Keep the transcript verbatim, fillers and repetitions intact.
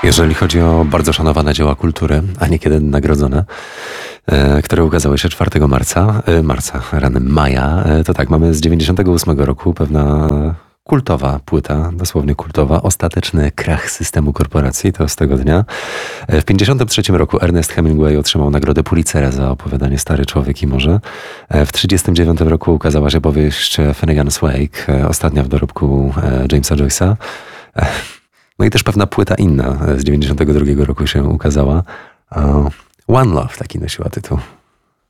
Jeżeli chodzi o bardzo szanowane dzieła kultury, a niekiedy nagrodzone, e, które ukazały się czwartego marca, e, marca, rany maja, e, to tak, mamy z dziewięćdziesiątego ósmego roku pewna kultowa płyta, dosłownie kultowa, Ostateczny krach systemu korporacji, to z tego dnia. E, w pięćdziesiątym trzecim roku Ernest Hemingway otrzymał nagrodę Pulitzera za opowiadanie Stary człowiek i morze. E, w trzydziestym dziewiątym roku ukazała się powieść Finnegan's Wake, e, ostatnia w dorobku e, Jamesa Joyce'a. E, No i też pewna płyta inna z dziewięćdziesiątego drugiego roku się ukazała. One Love, taki nosiła tytuł.